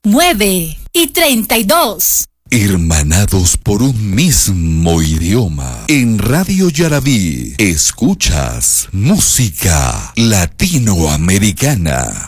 9:32. Hermanados por un mismo idioma. En Radio Yaraví escuchas música latinoamericana.